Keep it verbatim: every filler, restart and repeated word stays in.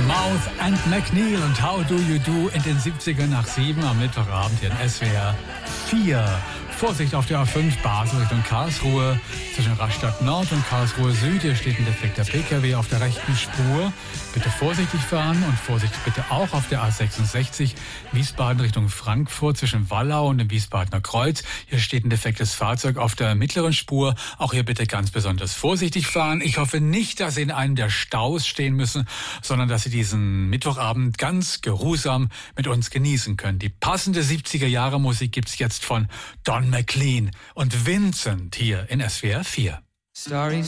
Mouth and McNeil und How Do You Do in den siebzigern nach sieben am Mittwochabend hier in S W R vier. Vorsicht auf der A fünf Basel Richtung Karlsruhe. Zwischen Rastatt Nord und Karlsruhe Süd. Hier steht ein defekter P K W auf der rechten Spur. Bitte vorsichtig fahren und Vorsicht bitte auch auf der A sechsundsechzig Wiesbaden Richtung Frankfurt zwischen Wallau und dem Wiesbadener Kreuz. Hier steht ein defektes Fahrzeug auf der mittleren Spur. Auch hier bitte ganz besonders vorsichtig fahren. Ich hoffe nicht, dass Sie in einem der Staus stehen müssen, sondern dass Sie diesen Mittwochabend ganz geruhsam mit uns genießen können. Die passende siebziger Jahre Musik gibt's jetzt von Don McLean und Vincent hier in S W R vier. Starry